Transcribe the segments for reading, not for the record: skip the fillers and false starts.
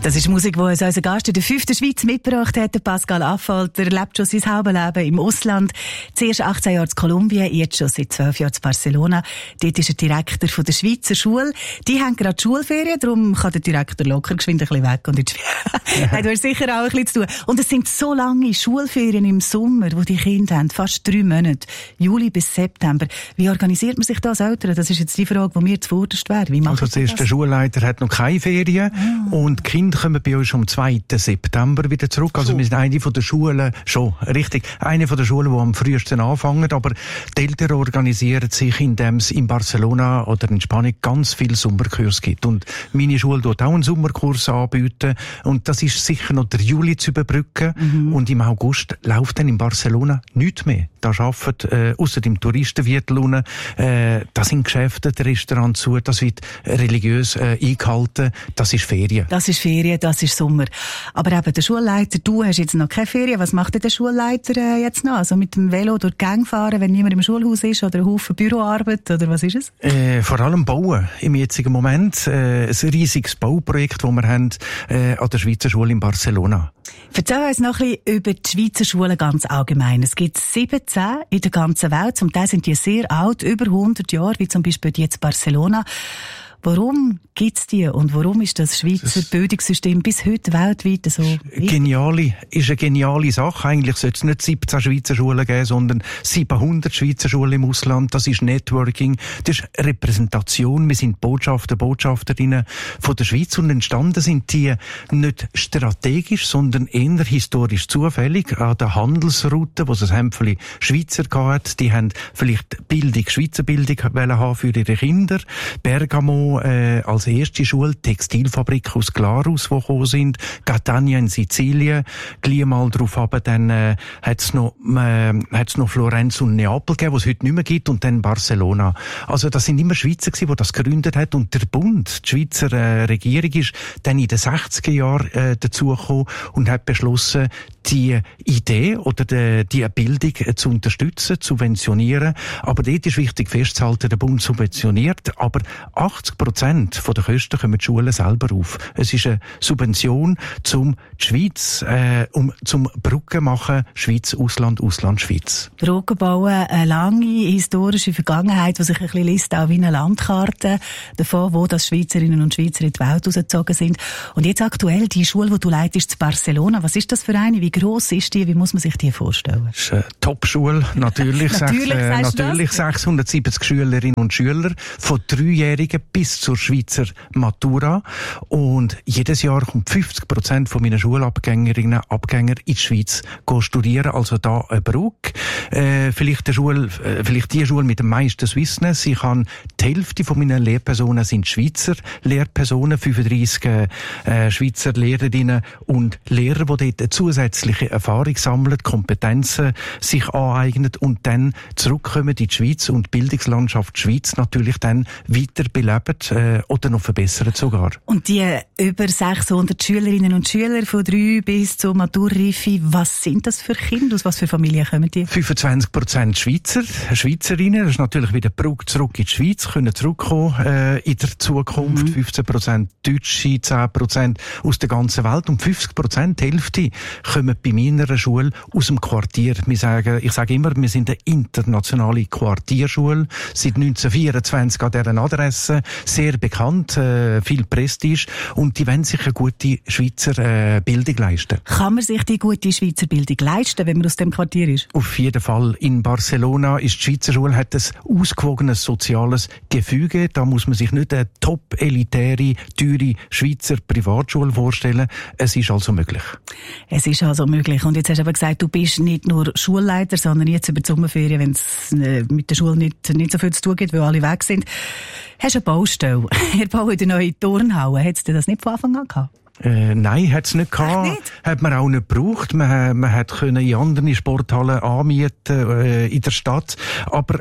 Das ist Musik, die uns unser Gast in der 5. Schweiz mitgebracht hat. Pascal Affolter lebt schon sein halbes Leben im Ausland. Zuerst 18 Jahre in Kolumbien, jetzt schon seit 12 Jahren in Barcelona. Dort ist er Direktor von der Schweizer Schule. Die haben gerade Schulferien, darum kann der Direktor locker geschwind ein bisschen weg. Und ja. Du hast sicher auch ein bisschen zu tun. Und es sind so lange Schulferien im Sommer, wo die Kinder haben, fast 3 Monate, Juli bis September. Wie organisiert man sich das als Eltern? Das ist jetzt die Frage, die mir zuvorderst wäre. Wie macht also der Schulleiter hat noch keine Ferien und die Kinder kommen bei uns am 2. September wieder zurück. Also wir sind eine von der Schulen, eine von der Schulen, die am frühesten anfangen, aber die Eltern organisieren sich, indem es in Barcelona oder in Spanien ganz viele Sommerkurse gibt. Und meine Schule dort auch einen Sommerkurs anbieten und das ist sicher noch der Juli zu überbrücken und im August läuft dann in Barcelona nichts mehr. Da arbeiten, ausser dem Touristenviertel unten, da sind Geschäfte, die Restaurants zu, das wird religiös eingehalten, das ist Ferien. Das ist Ferien, das ist Sommer. Aber eben der Schulleiter, du hast jetzt noch keine Ferien, was macht denn der Schulleiter jetzt noch? Also mit dem Velo durch die Gänge fahren, wenn niemand im Schulhaus ist, oder ein Haufen Büroarbeit, oder was ist es? Vor allem bauen im jetzigen Moment. Ein riesiges Bauprojekt, das wir haben an der Schweizer Schule in Barcelona. Erzähl uns noch ein bisschen über die Schweizer Schulen ganz allgemein. Es gibt 17 in der ganzen Welt. Zum Teil sind die sehr alt, über 100 Jahre, wie zum Beispiel die jetzt Barcelona. Warum gibt's die und warum ist das Schweizer Bildungssystem bis heute weltweit so ist eine geniale Sache. Eigentlich sollte es nicht 17 Schweizer Schulen geben, sondern 700 Schweizer Schulen im Ausland. Das ist Networking, das ist Repräsentation. Wir sind Botschafter, Botschafterinnen von der Schweiz und entstanden sind die nicht strategisch, sondern eher historisch zufällig an der Handelsroute, wo es ein Hämpfchen Schweizer gab. Die haben vielleicht Schweizer Bildung haben für ihre Kinder. Bergamo als erste Schule, Textilfabrik aus Glarus, die gekommen sind, Catania in Sizilien, gleich mal drauf aber dann hat's noch Florenz und Neapel gegeben, was es heute nicht mehr gibt, und dann Barcelona. Also das sind immer Schweizer gewesen, die das gegründet hat, und der Bund, die Schweizer Regierung, ist dann in den 60er Jahren dazugekommen und hat beschlossen, die Idee oder die Bildung zu unterstützen, zu subventionieren. Aber dort ist wichtig festzuhalten, der Bund subventioniert, aber 80% von der Kosten kommen die Schulen selber auf. Es ist eine Subvention zum Schweiz, zum Brücken machen, Schweiz, Ausland, Ausland, Schweiz. Brücken bauen, eine lange historische Vergangenheit, die sich ein bisschen liest, auch wie eine Landkarte davon, wo das Schweizerinnen und Schweizer in die Welt rausgezogen sind. Und jetzt aktuell die Schule, die du leitest, in Barcelona. Was ist das für eine? Wie gross ist die? Wie muss man sich die vorstellen? Das ist eine Top-Schule, natürlich. natürlich 670 Schülerinnen und Schüler von 3-Jährigen bis zur Schweizer Matura. Und jedes Jahr kommt 50% von meinen Schulabgängerinnen und Abgänger in die Schweiz studieren. Also da eine Brücke. Vielleicht die Schule mit dem meisten Swissness. Ich habe die Hälfte von meinen Lehrpersonen sind Schweizer Lehrpersonen, 35 Schweizer Lehrerinnen und Lehrer, die dort zusätzliche Erfahrung sammeln, Kompetenzen sich aneignen und dann zurückkommen in die Schweiz und die Bildungslandschaft Schweiz natürlich dann weiter beleben oder noch verbessern sogar. Und die über 600 Schülerinnen und Schüler von 3 bis zur Maturreife, was sind das für Kinder? Aus was für Familien kommen die? 25% Schweizerinnen, das ist natürlich wieder Brücke zurück in die Schweiz, können zurückkommen in der Zukunft. 15% Deutsche, 10% aus der ganzen Welt und 50%, die Hälfte, kommen bei meiner Schule aus dem Quartier. Ich sage immer, wir sind eine internationale Quartierschule, seit 1924 an deren Adresse, sehr bekannt, viel Prestige, und die wollen sich eine gute Schweizer Bildung leisten. Kann man sich die gute Schweizer Bildung leisten, wenn man aus dem Quartier ist? Auf jeden Fall. In Barcelona ist die Schweizer Schule, hat ein ausgewogenes soziales Gefüge. Da muss man sich nicht eine top-elitäre, teure Schweizer Privatschule vorstellen. Es ist also möglich. Es ist also möglich. Und jetzt hast du aber gesagt, du bist nicht nur Schulleiter, sondern jetzt über die Sommerferien, wenn es mit der Schule nicht so viel zu tun gibt, weil alle weg sind. Hast du eine Baustelle? Ihr baut eine neue Turnhalle. Hättest du das nicht von Anfang an gehabt? Nein, hat's nicht gehabt. Nicht? Hat man auch nicht gebraucht. Man hat können in anderen Sporthallen anmieten, in der Stadt. Aber,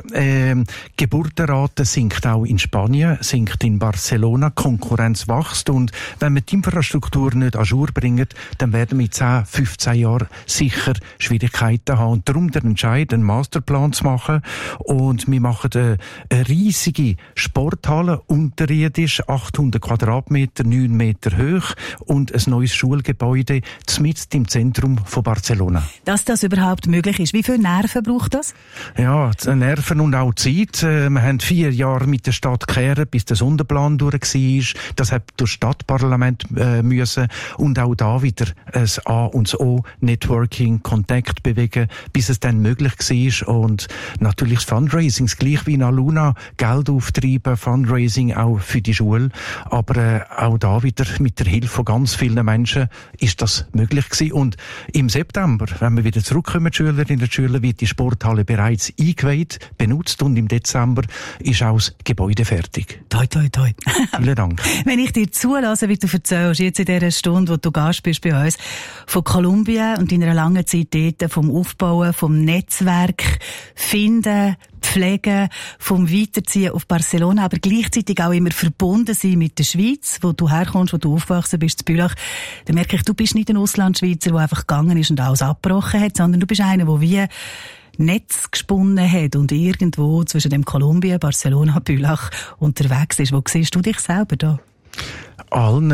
Geburtenrate sinkt auch in Spanien, sinkt in Barcelona, Konkurrenz wächst. Und wenn wir die Infrastruktur nicht à jour bringen, dann werden wir in 10, 15 Jahren sicher Schwierigkeiten haben. Und darum der Entscheid, einen Masterplan zu machen. Und wir machen eine riesige Sporthalle, unterirdisch, 800 Quadratmeter, 9 Meter hoch. und ein neues Schulgebäude mitten im Zentrum von Barcelona. Dass das überhaupt möglich ist, wie viele Nerven braucht das? Ja, Nerven und auch Zeit. Wir haben 4 Jahre mit der Stadt gekehrt, bis der Sonderplan durch war. Das hat durch das Stadtparlament müssen. Und auch da wieder ein A und das O, Networking, Kontakt bewegen, bis es dann möglich war. Und natürlich das Fundraising, gleich wie in Aluna, Geld auftreiben, Fundraising auch für die Schule. Aber auch da wieder mit der Hilfe von ganz vielen Menschen ist das möglich gewesen. Und im September, wenn wir wieder zurückkommen, die Schülerinnen und Schüler, wird die Sporthalle bereits eingeweiht, benutzt, und im Dezember ist auch das Gebäude fertig. Toi, toi, toi. Vielen Dank. Wenn ich dir zulasse, wie du erzählst, jetzt in dieser Stunde, wo du Gast bist bei uns, von Kolumbien und in einer langen Zeit dort, vom Aufbauen, vom Netzwerk, Finden, Pflegen, vom Weiterziehen auf Barcelona, aber gleichzeitig auch immer verbunden sein mit der Schweiz, wo du herkommst, wo du aufgewachsen bist, in Bülach. Da merke ich, du bist nicht ein Auslandschweizer, der einfach gegangen ist und alles abgebrochen hat, sondern du bist einer, der wie Netz gesponnen hat und irgendwo zwischen dem Kolumbien, Barcelona, Bülach unterwegs ist. Wo siehst du dich selber da? Allen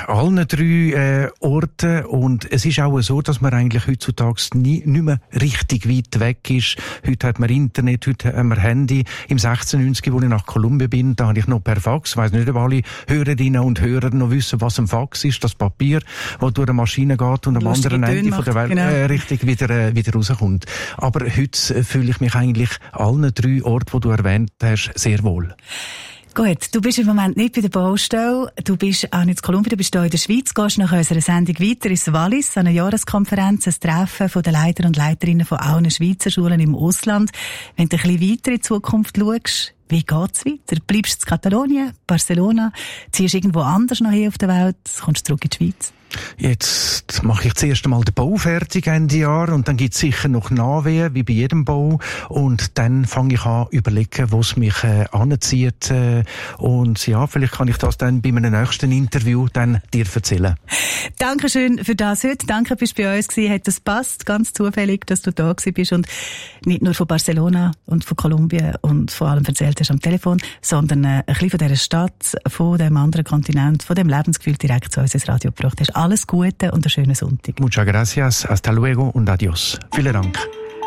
3 Orten. Und es ist auch so, dass man eigentlich heutzutage nicht mehr richtig weit weg ist. Heute hat man Internet, heute haben wir Handy. Im 96, wo ich nach Kolumbien bin, da habe ich noch per Fax. Ich weiss nicht, ob alle Hörerinnen und Hörer noch wissen, was ein Fax ist. Das Papier, das durch eine Maschine geht und am anderen Ende von der Welt genau. Richtig wieder rauskommt. Aber heute fühle ich mich eigentlich allen 3 Orten, die du erwähnt hast, sehr wohl. Gut, du bist im Moment nicht bei der Baustelle, du bist auch nicht in Kolumbien, du bist hier in der Schweiz, gehst nach unserer Sendung weiter ins Wallis, an einer Jahreskonferenz, ein Treffen von den Leiter und Leiterinnen von allen Schweizer Schulen im Ausland. Wenn du ein bisschen weiter in die Zukunft schaust, wie geht's weiter? Bleibst du in Katalonien, Barcelona, ziehst du irgendwo anders noch hier auf der Welt, kommst du zurück in die Schweiz? Jetzt mache ich zuerst einmal den Bau fertig Ende Jahr und dann gibt es sicher noch Nachwehen, wie bei jedem Bau. Und dann fange ich an überlegen, wo es mich anzieht. Und ja, vielleicht kann ich das dann bei meinem nächsten Interview dann dir erzählen. Dankeschön für das heute. Danke, bist du bei uns gewesen. Hat das passt? Ganz zufällig, dass du da gewesen bist und nicht nur von Barcelona und von Kolumbien und vor allem erzählt hast am Telefon, sondern ein bisschen von dieser Stadt, von dem anderen Kontinent, von dem Lebensgefühl direkt zu uns ins Radio gebracht hast. Alles Gute und einen schönen Sonntag. Muchas gracias, hasta luego und adios. Vielen Dank.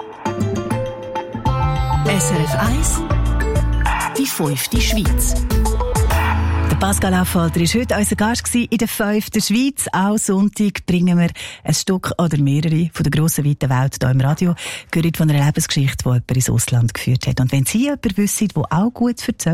SRF 1, die 5. Schweiz. Der Pascal Affolter war heute unser Gast in der 5. Schweiz. Auch Sonntag bringen wir ein Stück oder mehrere von der grossen, weiten Welt hier im Radio, gehört von einer Lebensgeschichte, die jemand ins Ausland geführt hat. Und wenn Sie jemanden wissen, der auch gut erzählt,